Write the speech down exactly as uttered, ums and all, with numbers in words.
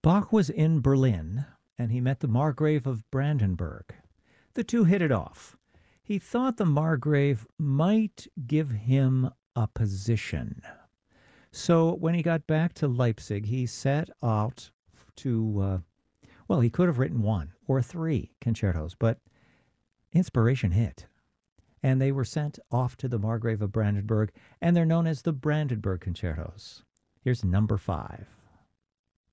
Bach was in Berlin, and he met the Margrave of Brandenburg. The two hit it off. He thought the Margrave might give him a position. So when he got back to Leipzig, he set out to, uh, well, he could have written one or three concertos, but inspiration hit. And they were sent off to the Margrave of Brandenburg, and they're known as the Brandenburg Concertos. Here's number five.